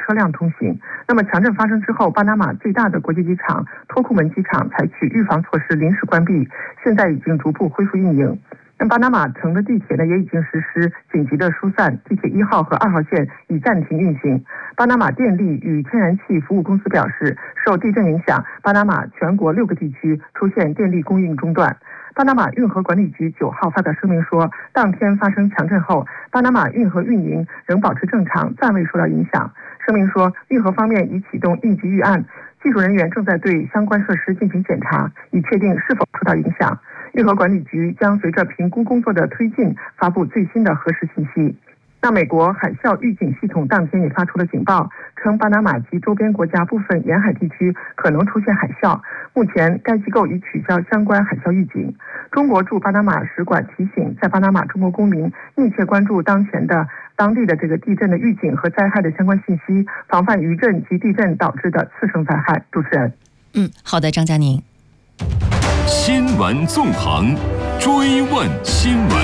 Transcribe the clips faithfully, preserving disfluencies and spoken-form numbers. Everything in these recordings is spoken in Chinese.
车辆通行。那么强震发生之后，巴拿马最大的国际机场托库门机场采取预防措施临时关闭，现在已经逐步恢复运营。那巴拿马城的地铁呢，也已经实施紧急的疏散，地铁一号和二号线已暂停运行。巴拿马电力与天然气服务公司表示，受地震影响，巴拿马全国六个地区出现电力供应中断。巴拿马运河管理局九号发表声明说，当天发生强震后，巴拿马运河运营仍保持正常，暂未受到影响。声明说，运河方面已启动应急预案，技术人员正在对相关设施进行检查，以确定是否受到影响。运河管理局将随着评估工作的推进，发布最新的核实信息。那美国海啸预警系统当天也发出了警报，称巴拿马及周边国家部分沿海地区可能出现海啸。目前该机构已取消相关海啸预警。中国驻巴拿马使馆提醒在巴拿马中国公民密切关注当前的当地的这个地震的预警和灾害的相关信息，防范余震及地震导致的次生灾害。主持人， 嗯，好的，张佳宁。 新闻纵横，追问新闻。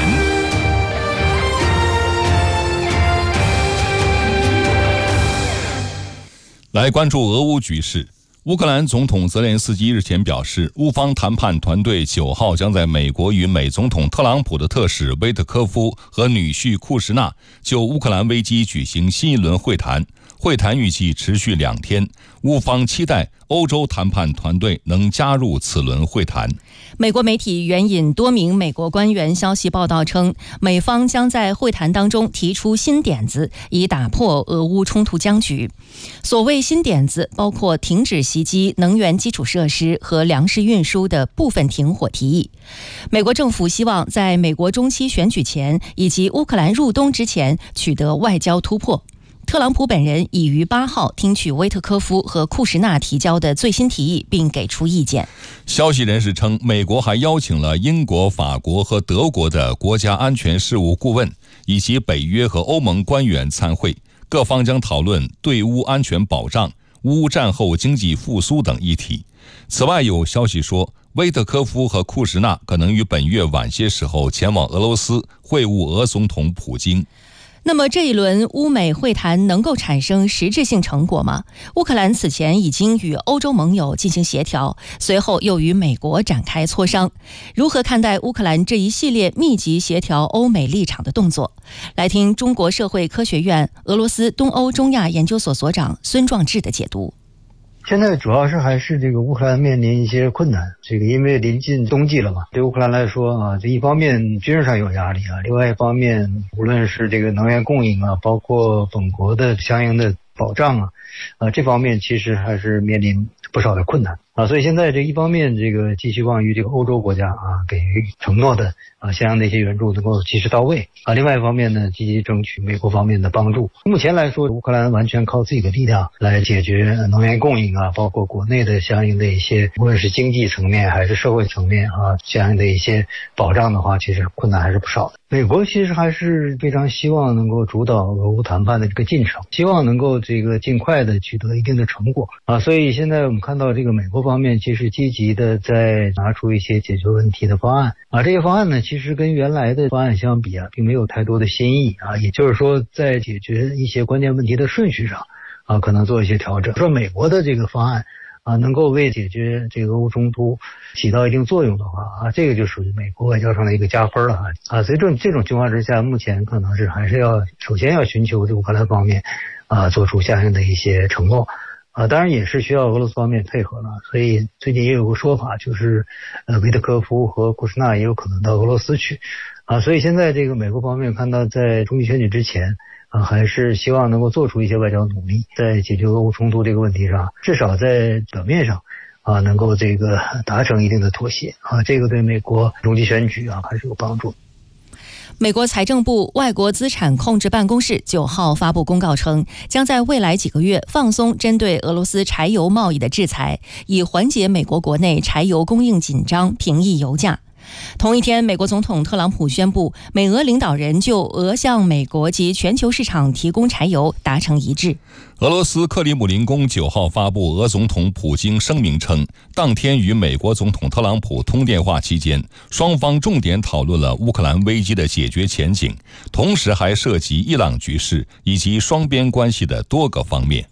来关注俄乌局势。乌克兰总统泽连斯基日前表示，乌方谈判团队九号将在美国与美总统特朗普的特使威特科夫和女婿库什纳就乌克兰危机举行新一轮会谈，会谈预计持续两天。乌方期待欧洲谈判团队能加入此轮会谈。 美国媒体援引多名美国官员消息报道称，美方将在会谈当中提出新点子，以打破俄乌冲突僵局。所谓新点子包括停止袭击能源基础设施和粮食运输的部分停火提议。美国政府希望在美国中期选举前以及乌克兰入冬之前取得外交突破。特朗普本人已于八号听取威特科夫和库什纳提交的最新提议，并给出意见。 消息人士称，美国还邀请了英国、法国和德国的国家安全事务顾问，以及北约和欧盟官员参会，各方将讨论对乌安全保障、乌战后经济复苏等议题。此外，有消息说，威特科夫和库什纳可能于本月晚些时候前往俄罗斯会晤俄总统普京。 那么这一轮乌美会谈能够产生实质性成果吗？乌克兰此前已经与欧洲盟友进行协调，随后又与美国展开磋商。如何看待乌克兰这一系列密集协调欧美立场的动作？来听中国社会科学院俄罗斯东欧中亚研究所所长孙壮志的解读。 现在主要是还是这个乌克兰面临一些困难，这个因为临近冬季了嘛，对乌克兰来说啊，这一方面军事上有压力啊，另外一方面无论是这个能源供应啊，包括本国的相应的保障啊，啊这方面其实还是面临不少的困难啊，所以现在这一方面这个寄希望于这个欧洲国家啊给予承诺的啊相应的一些援助能够及时到位啊，另外一方面呢，积极争取美国方面的帮助。目前来说，乌克兰完全靠自己的力量来解决能源供应啊，包括国内的相应的一些无论是经济层面还是社会层面啊相应的一些保障的话，其实困难还是不少的。美国其实还是非常希望能够主导俄乌谈判的这个进程，希望能够这个尽快的取得一定的成果啊，所以现在我们看到这个美国方面其实积极的在拿出一些解决问题的方案啊，这些方案呢其实跟原来的方案相比啊，并没有太多的新意啊，也就是说在解决一些关键问题的顺序上啊，可能做一些调整。说美国的这个方案啊，能够为解决这个俄乌冲突起到一定作用的话啊，这个就属于美国外交上的一个加分了啊啊，所以这种这种情况之下，目前可能是还是要首先要寻求这乌克兰方面啊做出相应的一些承诺啊，当然也是需要俄罗斯方面配合了。所以最近也有个说法，就是呃维特科夫和库什纳也有可能到俄罗斯去啊，所以现在这个美国方面看到在中期选举之前啊，还是希望能够做出一些外交努力，在解决俄乌冲突这个问题上，至少在表面上啊，能够这个达成一定的妥协啊，这个对美国中期选举啊还是有帮助。 美国财政部外国资产控制办公室九号发布公告称，将在未来几个月放松针对俄罗斯柴油贸易的制裁，以缓解美国国内柴油供应紧张，平抑油价。同一天，美国总统特朗普宣布，美俄领导人就俄向美国及全球市场提供柴油达成一致。 俄罗斯克里姆林宫九号发布俄总统普京声明称，当天与美国总统特朗普通电话期间，双方重点讨论了乌克兰危机的解决前景，同时还涉及伊朗局势以及双边关系的多个方面。